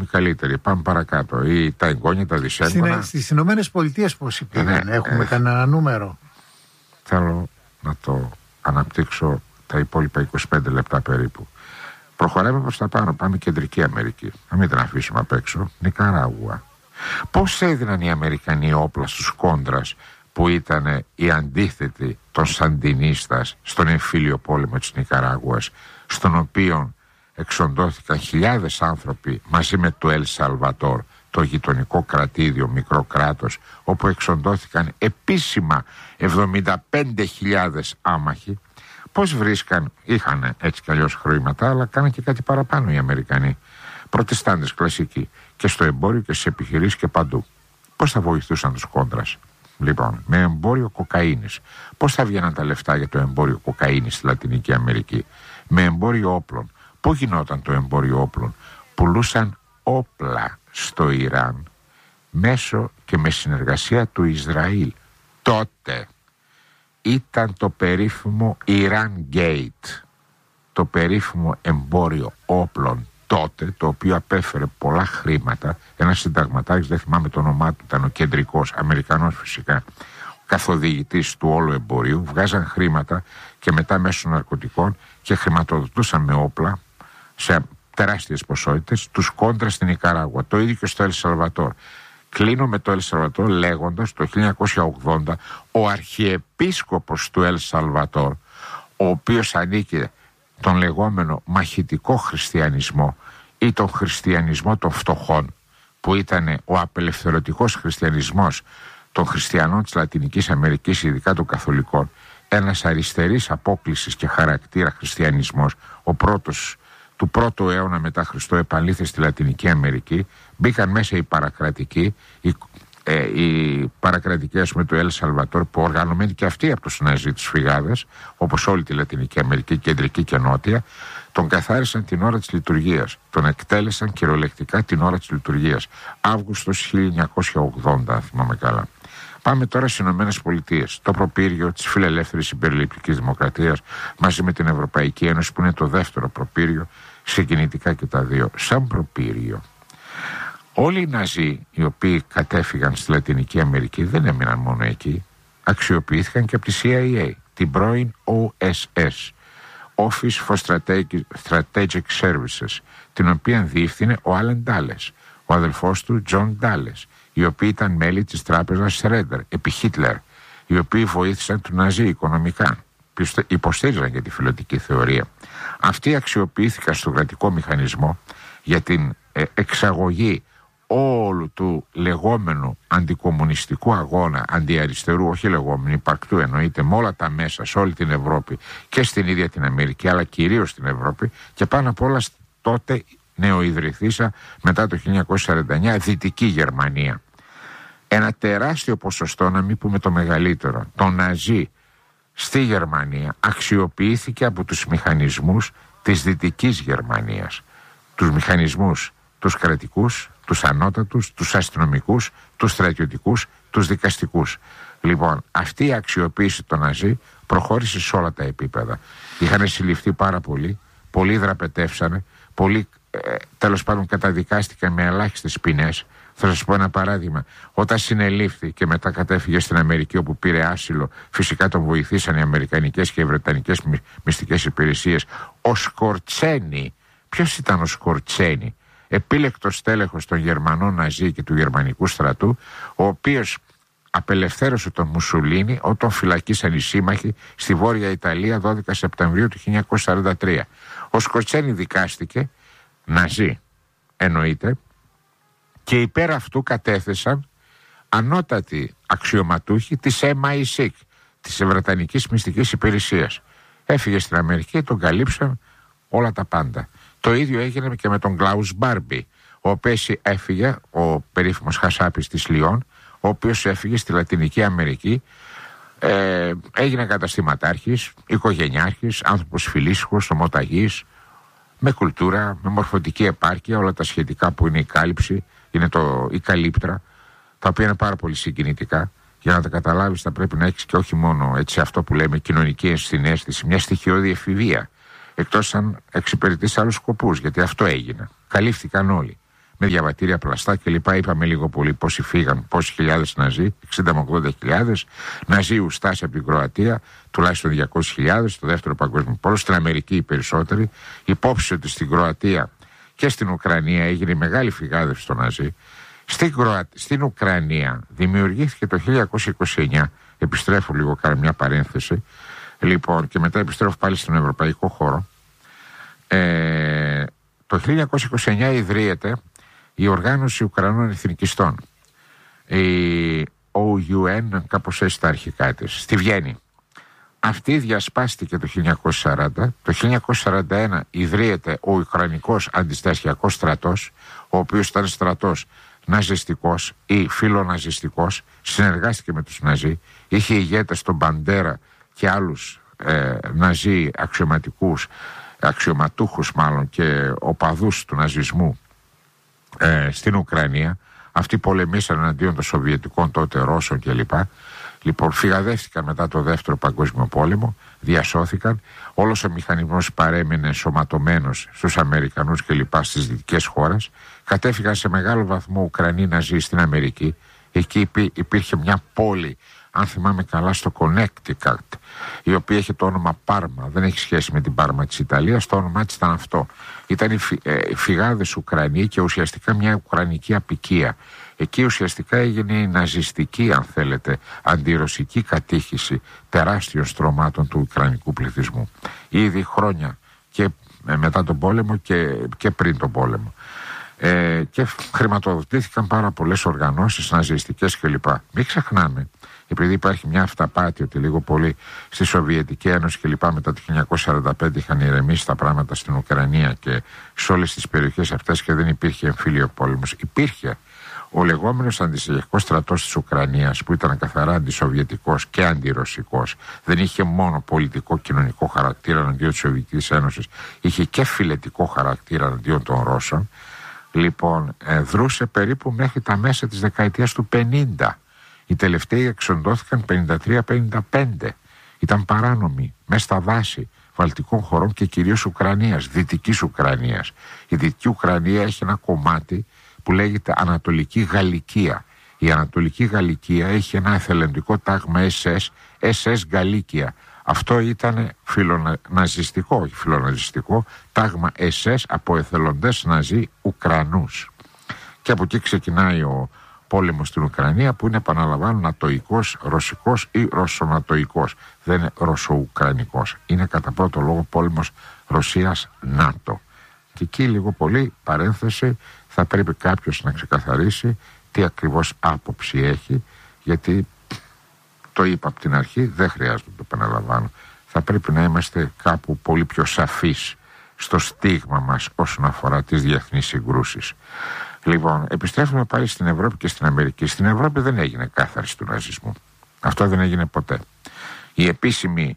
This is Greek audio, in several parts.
ακόμη καλύτερη. Πάμε παρακάτω. Ή τα εγγόνια, τα δυσέγγωνα. Στις Ηνωμένες Πολιτείες πώς πήγαν, έχουμε κανένα νούμερο? Θέλω να το αναπτύξω τα υπόλοιπα 25 λεπτά περίπου. Προχωράμε προς τα πάνω, πάμε Κεντρική Αμερική. Να μην την αφήσουμε απ' έξω. Νικαράγουα. Πώς έδιναν οι Αμερικανοί όπλα στους κόντρας που ήταν οι αντίθετοι των Σαντινίστας στον εμφύλιο πόλεμο της Νικαράγουας, στον οποίο εξοντώθηκαν χιλιάδες άνθρωποι μαζί με το Ελ Σαλβατόρ, το γειτονικό κρατήδιο, μικρό κράτος, όπου εξοντώθηκαν επίσημα 75.000 άμαχοι. Πώς βρίσκαν, είχαν έτσι κι αλλιώς χρήματα, αλλά κάναν και κάτι παραπάνω οι Αμερικανοί. Προτεστάντες κλασικοί, και στο εμπόριο και στις επιχειρήσεις και παντού. Πώς θα βοηθούσαν τους κόντρας? Λοιπόν, με εμπόριο κοκαίνης. Πώς θα βγαίναν τα λεφτά για το εμπόριο κοκαίνης στη Λατινική Αμερική? Με εμπόριο όπλων. Πού γινόταν το εμπόριο όπλων? Πουλούσαν όπλα στο Ιράν μέσω και με συνεργασία του Ισραήλ. Τότε ήταν το περίφημο Iran Gate, το περίφημο εμπόριο όπλων τότε, το οποίο απέφερε πολλά χρήματα. Ένας συνταγματάρχης, δεν θυμάμαι το όνομά του, ήταν ο κεντρικός, Αμερικανός φυσικά, ο καθοδηγητής του όλου εμπορίου. Βγάζαν χρήματα και μετά μέσω ναρκωτικών και χρηματοδοτούσαν με όπλα σε τεράστιες ποσότητες τους κόντρα στην Νικαράγουα. Το ίδιο και στο Ελ Σαλβατόρ. Κλείνω με το Ελ Σαλβατόρ λέγοντας το 1980 ο αρχιεπίσκοπος του Ελ Σαλβατόρ, ο οποίος ανήκε τον λεγόμενο μαχητικό χριστιανισμό ή τον χριστιανισμό των φτωχών, που ήταν ο απελευθερωτικός χριστιανισμός των χριστιανών της Λατινικής Αμερικής, ειδικά των καθολικών, ένας αριστερής απόκλησης και χαρακτήρα χριστιανισμός, ο πρώτος του πρώτου αιώνα μετά Χριστό επανήλθε στη Λατινική Αμερική. Μπήκαν μέσα οι παρακρατικοί, οι παρακρατικοί, ας πούμε, του Ελ Σαλβατόρ, που οργανωμένοι και αυτοί από τους Ναζί, τους φυγάδες, όπως όλη τη Λατινική Αμερική, κεντρική και νότια, τον καθάρισαν την ώρα της λειτουργίας. Τον εκτέλεσαν κυριολεκτικά την ώρα της λειτουργίας. Αύγουστος 1980, αν θυμάμαι καλά. Πάμε τώρα στις Ηνωμένες Πολιτείες. Το προπύργιο της φιλελεύθερης υπερληπτικής δημοκρατίας μαζί με την Ευρωπαϊκή Ένωση, που είναι το δεύτερο προπύργιο, συγκινητικά και τα δύο. Σαν προπύργιο, όλοι οι Ναζί οι οποίοι κατέφυγαν στη Λατινική Αμερική δεν έμειναν μόνο εκεί. Αξιοποιήθηκαν και από τη CIA, την πρώην OSS, Office for Strategic Services, την οποία διεύθυνε ο Άλεν Ντάλες, ο αδελφός του Τζον Ντάλες, οι οποίοι ήταν μέλη της τράπεζας Σρέντερ επί Χίτλερ, οι οποίοι βοήθησαν του Ναζί οικονομικά, υποστήριζαν για τη φιλωτική θεωρία. Αυτοί αξιοποιήθηκαν στον κρατικό μηχανισμό για την εξαγωγή όλου του λεγόμενου αντικομμουνιστικού αγώνα, αντιαριστερού, όχι λεγόμενου, υπαρκτού εννοείται, με όλα τα μέσα σε όλη την Ευρώπη και στην ίδια την Αμερική, αλλά κυρίως στην Ευρώπη, και πάνω απ' όλα τότε νεοειδρυθήσα μετά το 1949 Δυτική Γερμανία. Ένα τεράστιο ποσοστό, να μην πούμε το μεγαλύτερο, των Ναζί στη Γερμανία αξιοποιήθηκε από τους μηχανισμούς της Δυτικής Γερμανίας. Τους μηχανισμούς, τους κρατικούς, τους ανώτατους, τους αστυνομικούς, τους στρατιωτικούς, τους δικαστικούς. Λοιπόν, αυτή η αξιοποίηση των Ναζί προχώρησε σε όλα τα επίπεδα. Είχαν συλληφθεί πάρα πολλοί, πολλοί δραπετεύσανε, πολλοί τέλος πάντων καταδικάστηκαν με ελάχιστες ποινές. Θα σας πω ένα παράδειγμα. Όταν συνελήφθη και μετά κατέφυγε στην Αμερική, όπου πήρε άσυλο, φυσικά τον βοηθήσαν οι αμερικανικές και οι βρετανικές μυστικές υπηρεσίες. Ο Σκορτσένι, ποιος ήταν ο Σκορτσένι? Επίλεκτος τέλεχος των Γερμανών Ναζί και του γερμανικού στρατού, ο οποίος απελευθέρωσε τον Μουσουλίνι όταν φυλακίσαν οι σύμμαχοι στη Βόρεια Ιταλία 12 Σεπτεμβρίου του 1943. Ο Σκορτσένι δικάστηκε, Ναζί εννοείται, και υπέρ αυτού κατέθεσαν ανώτατοι αξιωματούχοι της MI6, της Βρετανικής Μυστικής Υπηρεσίας. Έφυγε στην Αμερική, τον καλύψαν όλα τα πάντα. Το ίδιο έγινε και με τον Κλάους Μπάρμπι, ο οποίος έφυγε, ο περίφημος Χασάπης της Λιόν, ο οποίος έφυγε στη Λατινική Αμερική, έγινε καταστηματάρχης, οικογενειάρχης, άνθρωπος φιλήσυχος, ομοταγής, με κουλτούρα, με μορφωτική επάρκεια, όλα τα σχετικά που είναι η κάλυψη, είναι η καλύπτρα, τα οποία είναι πάρα πολύ συγκινητικά. Για να τα καταλάβεις θα πρέπει να έχεις και όχι μόνο έτσι αυτό που λέμε κοινωνική συναίσθηση, μια στοιχειώδη εφηβεία, εκτός αν εξυπηρετείς άλλους σκοπούς, γιατί αυτό έγινε. Καλύφθηκαν όλοι. με διαβατήρια πλαστά κλπ. Είπαμε λίγο πολύ πόσοι φύγαν, πόσοι χιλιάδες Ναζί, 60 με 80.000. Ναζί ουστάσει από την Κροατία, τουλάχιστον 200.000, στο δεύτερο παγκόσμιο πόλεμο. Στην Αμερική οι περισσότεροι. Υπόψη ότι στην Κροατία και στην Ουκρανία έγινε μεγάλη φυγάδευση των Ναζί. Στην Ουκρανία δημιουργήθηκε το 1929, επιστρέφω λίγο, κάνω μια παρένθεση, λοιπόν, και μετά επιστρέφω πάλι στον ευρωπαϊκό χώρο. Το 1929 ιδρύεται η Οργάνωση Ουκρανών Εθνικιστών, η OUN, κάπως έτσι τα αρχικά της, στη Βιέννη. Αυτή διασπάστηκε το 1940. Το 1941 ιδρύεται ο Ουκρανικός Αντιστασιακός Στρατός, ο οποίος ήταν στρατός ναζιστικός ή φιλοναζιστικός, συνεργάστηκε με τους Ναζί, είχε ηγέτες τον Μπαντέρα και άλλους Ναζί αξιωματούχους μάλλον και οπαδούς του ναζισμού στην Ουκρανία. Αυτοί πολεμήσαν εναντίον των Σοβιετικών τότε Ρώσων κλπ. Λοιπόν, φυγαδεύτηκαν μετά το δεύτερο παγκόσμιο πόλεμο, διασώθηκαν. Όλος ο μηχανισμός παρέμεινε ενσωματωμένος στους Αμερικανούς κλπ. Στις δυτικές χώρες. Κατέφυγαν σε μεγάλο βαθμό Ουκρανοί Ναζί στην Αμερική. Εκεί υπήρχε μια πόλη, αν θυμάμαι καλά, στο Connecticut, η οποία έχει το όνομα Πάρμα. Δεν έχει σχέση με την Πάρμα της Ιταλίας, το όνομά της ήταν αυτό. Ήταν οι φυγάδες Ουκρανοί και ουσιαστικά μια ουκρανική αποικία. Εκεί ουσιαστικά έγινε η ναζιστική, αν θέλετε, αντιρωσική κατήχηση τεράστιων στρωμάτων του ουκρανικού πληθυσμού. Ήδη χρόνια και μετά τον πόλεμο και πριν τον πόλεμο. Και χρηματοδοτήθηκαν πάρα πολλές οργανώσεις ναζιστικές κλπ. Μην ξεχνάμε, επειδή υπάρχει μια αυταπάτη ότι λίγο πολύ στη Σοβιετική Ένωση κλπ. Μετά το 1945 είχαν ηρεμήσει τα πράγματα στην Ουκρανία και σε όλες τις περιοχές αυτές και δεν υπήρχε εμφύλιο πόλεμος. Υπήρχε ο λεγόμενος αντιστασιακός στρατός της Ουκρανίας, που ήταν καθαρά αντισοβιετικός και αντιρωσικός. Δεν είχε μόνο πολιτικό κοινωνικό χαρακτήρα εναντίον της Σοβιετικής Ένωσης, είχε και φιλετικό χαρακτήρα εναντίον των Ρώσων. Λοιπόν, δρούσε περίπου μέχρι τα μέσα της δεκαετίας του 50. Οι τελευταίοι εξοντώθηκαν 53-55. Ήταν παράνομοι μέσα στα δάση βαλτικών χωρών και κυρίως Ουκρανίας, δυτικής Ουκρανίας. Η δυτική Ουκρανία έχει ένα κομμάτι που λέγεται Ανατολική Γαλλικία. Η Ανατολική Γαλλικία έχει ένα εθελοντικό τάγμα SS Γκαλίκια. Αυτό ήταν φιλοναζιστικό, όχι φιλοναζιστικό, τάγμα SS από εθελοντές Ναζί Ουκρανούς. Και από εκεί ξεκινάει ο πόλεμος στην Ουκρανία, που είναι, επαναλαμβάνω, νατοϊκός, ρωσικός ή ρωσονατοϊκός. Δεν είναι ρωσοουκρανικός. Είναι κατά πρώτο λόγο πόλεμος Ρωσίας-ΝΑΤΟ. Και εκεί λίγο πολύ, παρένθεση, θα πρέπει κάποιος να ξεκαθαρίσει τι ακριβώς άποψη έχει, γιατί το είπα από την αρχή, δεν χρειάζεται να το επαναλαμβάνω. Θα πρέπει να είμαστε κάπου πολύ πιο σαφείς στο στίγμα μας όσον αφορά τις διεθνείς συγκρούσεις. Λοιπόν, επιστρέφουμε πάλι στην Ευρώπη και στην Αμερική. Στην Ευρώπη δεν έγινε κάθαρση του ναζισμού. Αυτό δεν έγινε ποτέ. Η επίσημη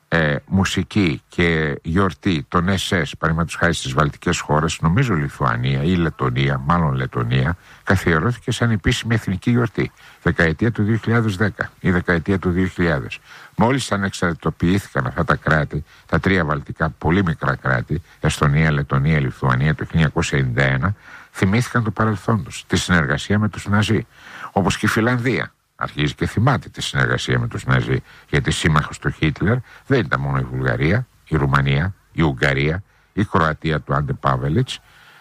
μουσική και γιορτή των SS, παραδείγματος χάρη στις βαλτικές χώρες, νομίζω Λιθουανία ή Λετονία, μάλλον Λετονία, καθιερώθηκε σαν επίσημη εθνική γιορτή δεκαετία του 2010 ή δεκαετία του 2000. Μόλις ανεξαρτητοποιήθηκαν αυτά τα κράτη, τα τρία βαλτικά πολύ μικρά κράτη, Εστονία, Λετονία, Λιθουανία, το 1991, θυμήθηκαν το παρελθόν τους, τη συνεργασία με τους Ναζί. Όπως και η Φιλανδία αρχίζει και θυμάται τη συνεργασία με τους Ναζί, γιατί σύμμαχος του Χίτλερ δεν ήταν μόνο η Βουλγαρία, η Ρουμανία, η Ουγγαρία, η Κροατία του Άντε Πάβελιτς,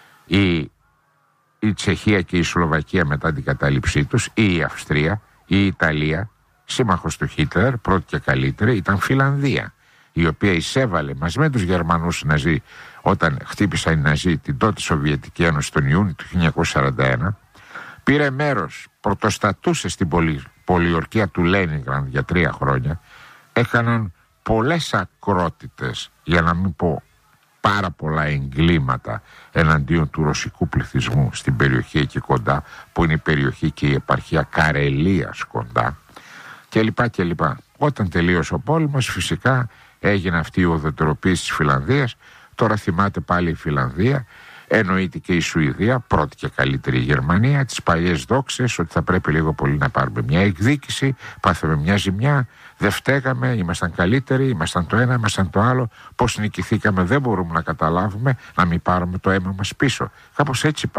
η Τσεχία και η Σλοβακία μετά την κατάληψή τους, ή η Αυστρία, η Ιταλία. Σύμμαχος του Χίτλερ, πρώτη και καλύτερη, ήταν Φιλανδία, η οποία εισέβαλε μαζί με τους Γερμανούς Ναζί όταν χτύπησαν οι Ναζί την τότε Σοβιετική Ένωση τον Ιούνιο του 1941. Πήρε μέρος, πρωτοστατούσε στην πολιορκία του Λένινγκραντ για 3 χρόνια. Έκαναν πολλές ακρότητες, για να μην πω πάρα πολλά εγκλήματα εναντίον του ρωσικού πληθυσμού στην περιοχή εκεί κοντά, που είναι η περιοχή και η επαρχία Καρελίας κοντά, κλπ. Όταν τελείωσε ο πόλεμος, φυσικά έγινε αυτή η ουδετεροποίηση της Φιλανδίας. Τώρα θυμάται πάλι η Φιλανδία, εννοείται και η Σουηδία, πρώτη και καλύτερη η Γερμανία, τις παλιές δόξες ότι θα πρέπει λίγο πολύ να πάρουμε μια εκδίκηση, πάθαμε μια ζημιά, δεν φταίγαμε, ήμασταν καλύτεροι, ήμασταν το ένα, ήμασταν το άλλο, πώς νικηθήκαμε δεν μπορούμε να καταλάβουμε, να μην πάρουμε το αίμα μας πίσω. Κάπως έτσι πάει.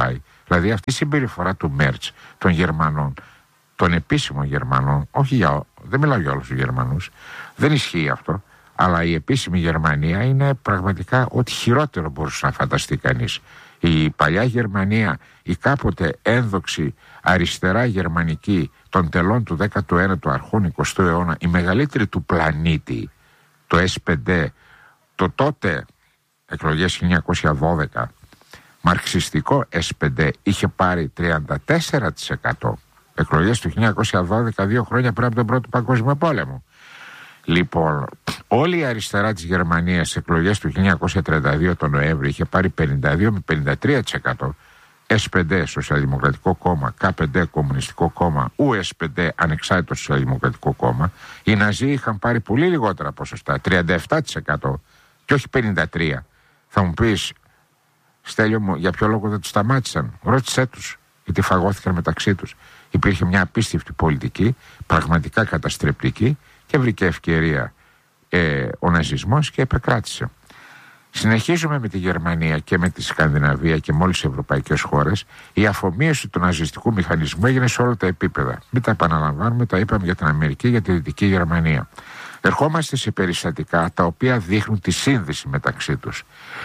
Δηλαδή αυτή η συμπεριφορά του Μέρτς, των Γερμανών, των επίσημων Γερμανών, δεν μιλάω για όλους τους Γερμανούς, δεν ισχύει αυτό, αλλά η επίσημη Γερμανία είναι πραγματικά ό,τι χειρότερο μπορούσε να φανταστεί κανείς. Η παλιά Γερμανία, η κάποτε ένδοξη αριστερά γερμανική των τελών του 19ου αρχών 20ου αιώνα, η μεγαλύτερη του πλανήτη, το S5, το τότε εκλογές 1912 μαρξιστικό S5 είχε πάρει 34%. Εκλογές του 1912, 2 χρόνια πριν από τον Πρώτο Παγκόσμιο Πόλεμο. Λοιπόν, όλη η αριστερά της Γερμανίας σε εκλογές του 1932 τον Νοέμβρη είχε πάρει 52 με 53%. S5 Σοσιαλδημοκρατικό Κόμμα, K5 Κομμουνιστικό Κόμμα, US5 Ανεξάρτητο Σοσιαλδημοκρατικό Κόμμα. Οι Ναζί είχαν πάρει πολύ λιγότερα ποσοστά, 37% και όχι 53%. Θα μου πεις, Στέλιο μου, για ποιο λόγο δεν τους σταμάτησαν? Ρώτησέ τους, γιατί φαγώθηκαν μεταξύ τους. Υπήρχε μια απίστευτη πολιτική, πραγματικά καταστρεπτική, και βρήκε ευκαιρία ο ναζισμός και επεκράτησε. Συνεχίζουμε με τη Γερμανία και με τη Σκανδιναβία και με όλες τις ευρωπαϊκές χώρες. Η αφομοίωση του ναζιστικού μηχανισμού έγινε σε όλα τα επίπεδα. Μην τα επαναλαμβάνουμε, τα είπαμε για την Αμερική, για τη Δυτική Γερμανία. Ερχόμαστε σε περιστατικά τα οποία δείχνουν τη σύνδεση μεταξύ τους.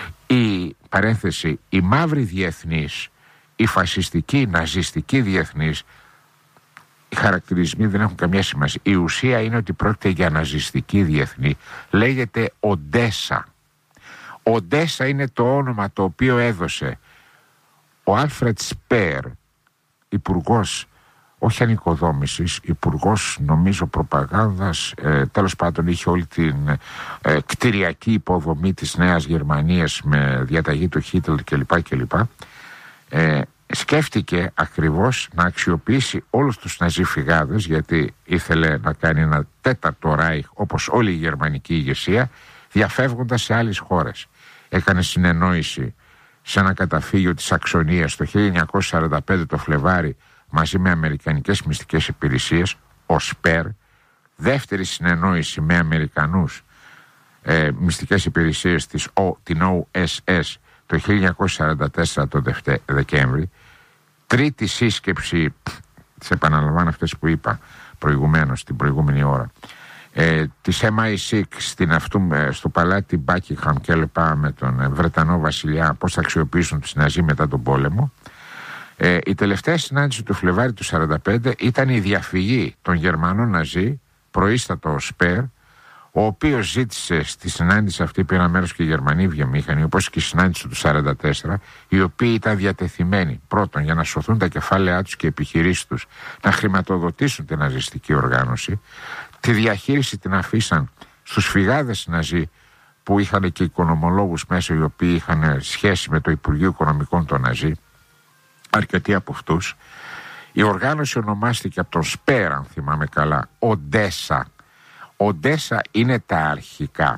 Η μαύρη διεθνής, η φασιστική, η ναζιστική διεθνής, οι χαρακτηρισμοί δεν έχουν καμία σημασία. Η ουσία είναι ότι πρόκειται για ναζιστική διεθνή. Λέγεται Οντέσα. Οντέσα είναι το όνομα το οποίο έδωσε ο Άλφρετ Σπέρ, υπουργός, όχι ανοικοδόμησης, υπουργός νομίζω προπαγάνδας, τέλος πάντων είχε όλη την κτηριακή υποδομή της Νέας Γερμανίας με διαταγή του Χίτλερ κλπ. Σκέφτηκε ακριβώς να αξιοποιήσει όλους τους ναζιφυγάδες, γιατί ήθελε να κάνει ένα τέταρτο Ράιχ όπως όλη η γερμανική ηγεσία, διαφεύγοντας σε άλλες χώρες. Έκανε συνεννόηση σε ένα καταφύγιο της Σαξονίας το 1945 το Φλεβάρι μαζί με αμερικανικές μυστικές υπηρεσίες, ο Σπέρ. Δεύτερη συνεννόηση με Αμερικανούς μυστικές υπηρεσίες, την OSS, το 1944 το Δεκέμβρι. Τρίτη σύσκεψη, τις επαναλαμβάνω αυτές που είπα προηγουμένως την προηγούμενη ώρα, της MI6 στο παλάτι Buckingham και λοιπά, με τον Βρετανό βασιλιά, πώς θα αξιοποιήσουν τους Ναζί μετά τον πόλεμο. Η τελευταία συνάντηση του Φλεβάρι του 1945 ήταν η διαφυγή των Γερμανών Ναζί, προείστατο ο Σπέρ, ο οποίος ζήτησε στη συνάντηση αυτή, πήραν μέρος και οι Γερμανοί βιομήχανοι, όπως και η συνάντηση του 1944, οι οποίοι ήταν διατεθειμένοι πρώτον για να σωθούν τα κεφάλαιά τους και οι επιχειρήσεις τους, να χρηματοδοτήσουν την ναζιστική οργάνωση. Τη διαχείριση την αφήσαν στους φυγάδες Ναζί που είχαν και οικονομολόγους μέσα, οι οποίοι είχαν σχέση με το Υπουργείο Οικονομικών των Ναζί, αρκετοί από αυτούς. Η οργάνωση ονομάστηκε από τον Σπέρ, αν θυμάμαι καλά, Οντέσα. Οντέσα είναι τα αρχικά.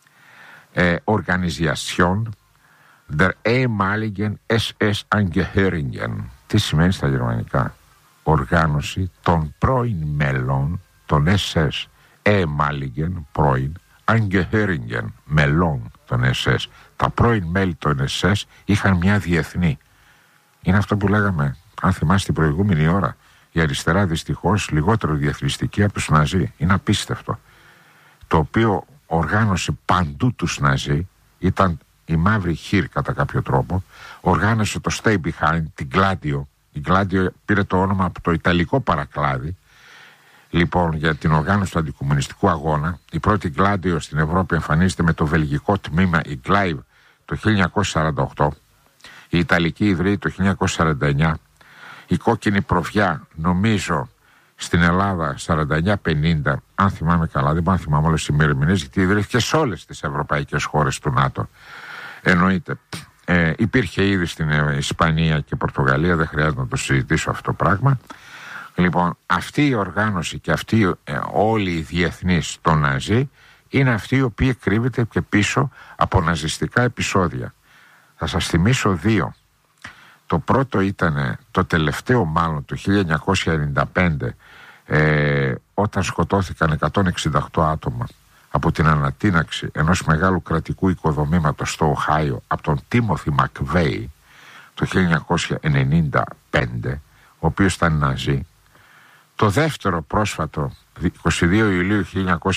Organisation der ehemaligen SS-Angehörigen. Τι σημαίνει στα γερμανικά? Οργάνωση των πρώην μέλων των SS. Ehemaligen, πρώην, Angehörigen, μελών των SS. Τα πρώην μέλη των SS είχαν μια διεθνή. Είναι αυτό που λέγαμε, αν θυμάστε την προηγούμενη ώρα, η αριστερά δυστυχώς λιγότερο διεθνιστική από τους Ναζί. Είναι απίστευτο. Το οποίο οργάνωσε παντού τους Ναζί, ήταν η μαύρη χείρ κατά κάποιο τρόπο, οργάνωσε το Stay Behind, την Gladio. Η Gladio πήρε το όνομα από το ιταλικό παρακλάδι, λοιπόν, για την οργάνωση του αντικομμουνιστικού αγώνα. Η πρώτη Gladio στην Ευρώπη εμφανίζεται με το βελγικό τμήμα, η Gleiv, το 1948, η Ιταλική ιδρύει το 1949, η Κόκκινη Προβιά νομίζω στην Ελλάδα 49-50, αν θυμάμαι καλά, δεν μπορώ να θυμάμαι όλες τις ημερομηνίες, γιατί ιδρύθηκε σε όλες τις ευρωπαϊκές χώρες του ΝΑΤΟ. Εννοείται. Υπήρχε ήδη στην Ισπανία και Πορτογαλία, δεν χρειάζεται να το συζητήσω αυτό το πράγμα. Λοιπόν, αυτή η οργάνωση και αυτή όλοι οι διεθνείς των Ναζί είναι αυτοί οι οποίοι κρύβεται και πίσω από ναζιστικά επεισόδια. Θα σας θυμίσω δύο. Το πρώτο ήταν το τελευταίο μάλλον το 1995, όταν σκοτώθηκαν 168 άτομα από την ανατείναξη ενός μεγάλου κρατικού οικοδομήματος στο Οχάιο από τον Τίμοθι Μακβέι, το 1995, ο οποίος ήταν Ναζί. Το δεύτερο πρόσφατο, 22 Ιουλίου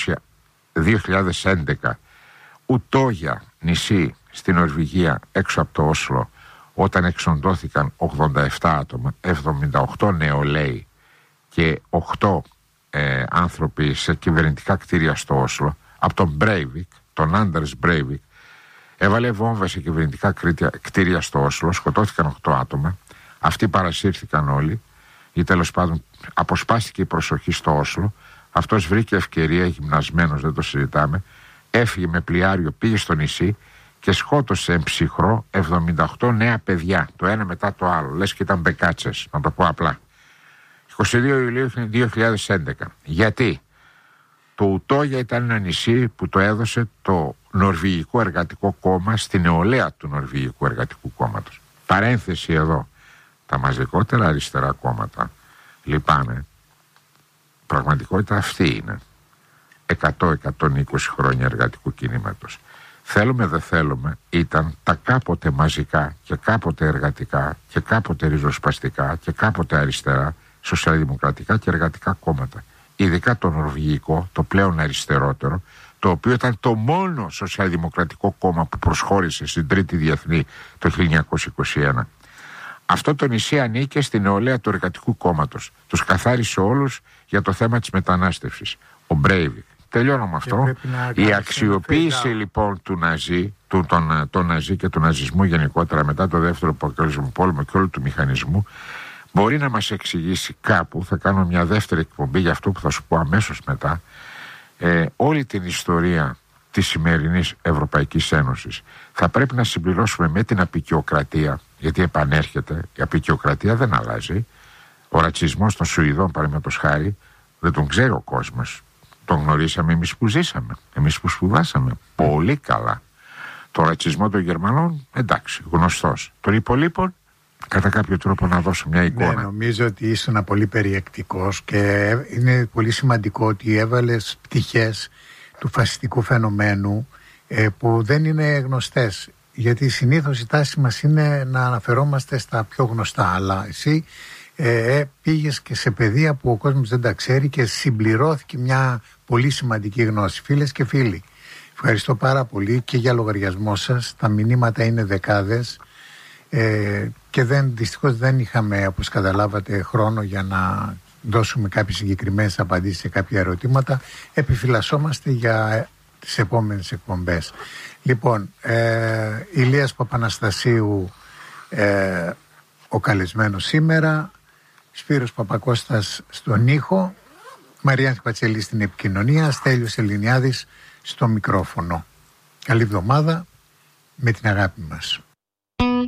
2011, Ουτόγια, νησί στην Νορβηγία έξω από το Όσλο, όταν εξοντώθηκαν 87 άτομα, 78 νεολαίοι και 8 άνθρωποι σε κυβερνητικά κτίρια στο Όσλο, από τον Μπρέιβικ, τον Άντερς Μπρέιβικ, έβαλε βόμβα σε κυβερνητικά κτίρια στο Όσλο, σκοτώθηκαν 8 άτομα, αυτοί παρασύρθηκαν όλοι, ή τέλος πάντων αποσπάστηκε η προσοχή στο Όσλο. Αυτός βρήκε ευκαιρία, γυμνασμένος, δεν το συζητάμε, έφυγε με πλοιάριο, πήγε στο νησί και σκότωσε εμψυχρό 78 νέα παιδιά, το ένα μετά το άλλο, λες και ήταν μπεκάτσες, να το πω απλά. 22 Ιουλίου 2011. Γιατί? Το Ουτόγια ήταν ένα νησί που το έδωσε το Νορβηγικό Εργατικό Κόμμα στη νεολαία του Νορβηγικού Εργατικού Κόμματος. Παρένθεση εδώ. Τα μαζικότερα αριστερά κόμματα, λυπάμαι, πραγματικότητα αυτή είναι. 100-120 χρόνια εργατικού κινήματος. Θέλουμε δεν θέλουμε, ήταν τα κάποτε μαζικά και κάποτε εργατικά και κάποτε ριζοσπαστικά και κάποτε αριστερά σοσιαλδημοκρατικά και εργατικά κόμματα. Ειδικά το νορβηγικό, το πλέον αριστερότερο, το οποίο ήταν το μόνο σοσιαλδημοκρατικό κόμμα που προσχώρησε στην Τρίτη Διεθνή το 1921. Αυτό το νησί ανήκε στην νεολαία του Εργατικού Κόμματος. Τους καθάρισε όλους για το θέμα της μετανάστευσης. Ο Μπρέιβικ. Τελειώνω με αυτό. Η αξιοποίηση λοιπόν του Ναζί, των Ναζί και του ναζισμού γενικότερα μετά το δεύτερο παγκόσμιο πόλεμο και όλου του μηχανισμού, μπορεί να μας εξηγήσει κάπου, θα κάνω μια δεύτερη εκπομπή για αυτό που θα σου πω αμέσως μετά, όλη την ιστορία της σημερινής Ευρωπαϊκής Ένωσης. Θα πρέπει να συμπληρώσουμε με την αποικιοκρατία, γιατί επανέρχεται, η αποικιοκρατία δεν αλλάζει. Ο ρατσισμός των Σουηδών, παραδείγματος χάρη, δεν τον ξέρει ο κόσμος. Τον γνωρίσαμε εμείς που ζήσαμε, εμείς που σπουδάσαμε πολύ καλά. Το ρατσισμό των Γερμανών, εντάξει, γνωστός. Των υπολείπων, κατά κάποιο τρόπο να δώσω μια εικόνα. Ναι, νομίζω ότι ήσουν πολύ περιεκτικός και είναι πολύ σημαντικό ότι έβαλες πτυχές του φασιστικού φαινομένου που δεν είναι γνωστές. Γιατί συνήθως η τάση μας είναι να αναφερόμαστε στα πιο γνωστά, αλλά εσύ πήγες και σε πεδία που ο κόσμος δεν τα ξέρει και συμπληρώθηκε μια πολύ σημαντική γνώση. Φίλες και φίλοι, ευχαριστώ πάρα πολύ και για λογαριασμό σας. Τα μηνύματα είναι δεκάδες και δυστυχώς δεν είχαμε, όπως καταλάβατε, χρόνο για να δώσουμε κάποιες συγκεκριμένες απαντήσεις σε κάποια ερωτήματα. Επιφυλασσόμαστε για τις επόμενες εκπομπές. Λοιπόν, Ηλίας Παπαναστασίου ο καλεσμένος σήμερα, Σπύρος Παπακώστας στον ήχο, Μαριάννη Πατσελή στην επικοινωνία, Στέλιος Ελληνιάδης στο μικρόφωνο. Καλή εβδομάδα, με την αγάπη μας.